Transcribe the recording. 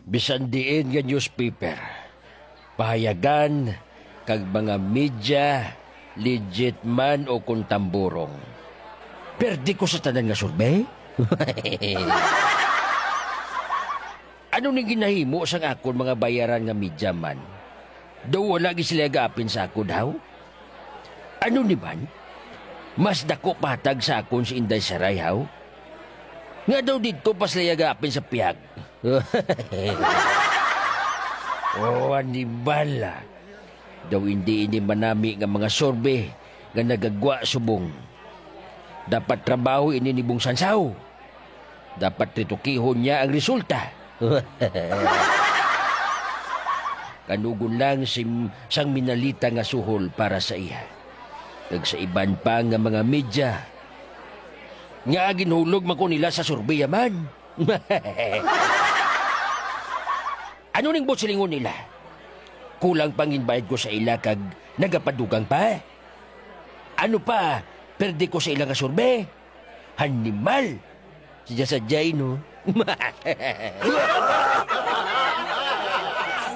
Bisan diin nga newspaper. Pahayagan kag mga media, legit man o kung tamburong. Perdi ko sa tanan nga survey? Ano ni ginahimo sang akon mga bayaran nga media man? Daw wala gi sila gapin sa ako daw? Ano ni man? Mas dako patag sa akon si Inday Saray haw? Nga daw dito pas layagapin sa piyag. Anibala. Daw hindi manami nga mga sorbe nga nagagwa subong. Dapat trabaho ini ni Bong Sansaw. Dapat ritukihon niya ang resulta. Kanugon lang sang minalita nga suhol para sa iya. Kag sa iban pa nga mga media. Nga ginhulog man ko nila sa survey man. Ano ning botsilingon nila? Kulang pang inbayad ko sa ila kag nagapadugang pa? Ano pa? Perde ko sa ila nga survey? Hanimal! Sadya-sadya no?